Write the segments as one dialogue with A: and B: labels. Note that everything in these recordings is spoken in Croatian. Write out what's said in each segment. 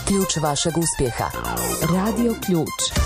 A: Ključ vašeg uspjeha. Radio Ključ.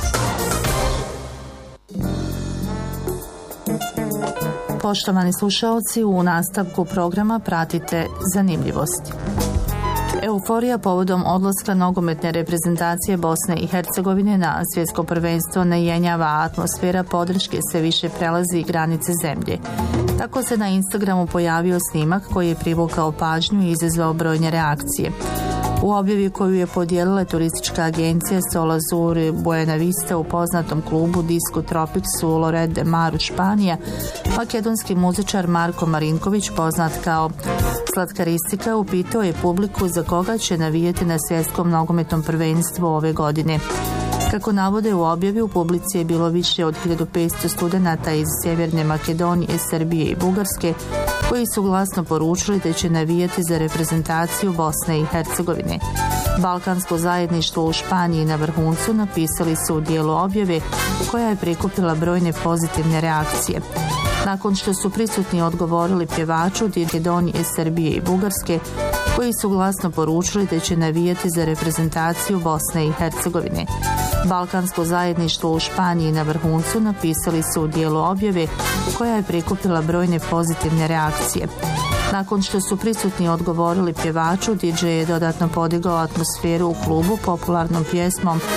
B: Poštovani slušaoci, u nastavku programa pratite zanimljivosti. Euforija povodom odlaska nogometne reprezentacije Bosne i Hercegovine na svjetsko prvenstvo ne jenjava, a atmosfera podrške sve više prelazi granice zemlje. Tako se na Instagramu pojavio snimak koji je privukao pažnju i izazvao brojne reakcije. U objavi koju je podijelila turistička agencija Sol Azur Buena Vista u poznatom klubu Disco Tropics u Lloret de Mar u Španija, makedonski muzičar Marko Marinković, poznat kao Slatkaristika, upitao je publiku za koga će navijati na svjetskom nogometnom prvenstvu ove godine. Kako navode u objavi, u publici je bilo više od 1500 studenata iz Sjeverne Makedonije, Srbije i Bugarske, koji su glasno poručili da će navijati za reprezentaciju Bosne i Hercegovine. Balkansko zajedništvo u Španiji na vrhuncu napisali su u dijelu objave, koja je prikupila brojne pozitivne reakcije. Nakon što su prisutni odgovorili pjevaču Makedonije, Srbije i Bugarske, koji su glasno poručili da će navijati za reprezentaciju Bosne i Hercegovine. Balkansko zajedništvo u Španiji na vrhuncu napisali su u dijelu objave, koja je prikupila brojne pozitivne reakcije. Nakon što su prisutni odgovorili pjevaču, DJ je dodatno podigao atmosferu u klubu popularnom pjesmom